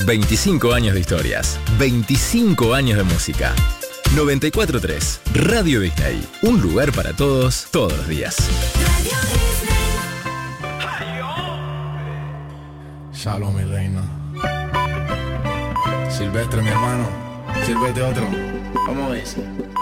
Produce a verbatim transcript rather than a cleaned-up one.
veinticinco años de historias, veinticinco años de música. noventa y cuatro punto tres Radio Disney. Un lugar para todos, todos los días. Shalom, mi reina. Silvestre, mi hermano. Sírvete otro. ¿Cómo es?